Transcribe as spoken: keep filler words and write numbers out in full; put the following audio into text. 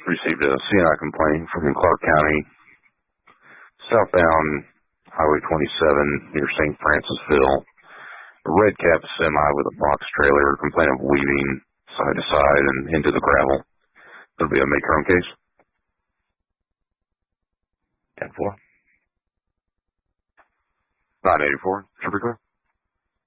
received a C N I complaint from Clark County, southbound Highway twenty-seven near Saint Francisville. A red cab semi with a box trailer complaint of weaving side to side and into the gravel. It'll be a make your own case. ten four. nine eighty-four. Should be clear.